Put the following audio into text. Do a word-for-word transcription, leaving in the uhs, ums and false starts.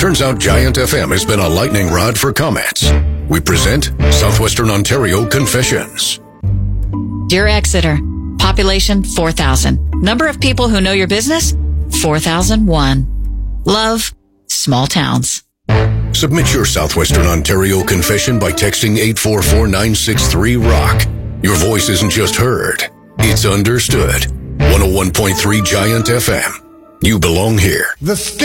Turns out Giant F M has been a lightning rod for comments. We present Southwestern Ontario Confessions. Dear Exeter, population four thousand. Number of people who know your business? four thousand one. Love, small towns. Submit your Southwestern Ontario confession by texting eight four four nine six three ROCK. Your voice isn't just heard, it's understood. one oh one point three Giant F M. You belong here. The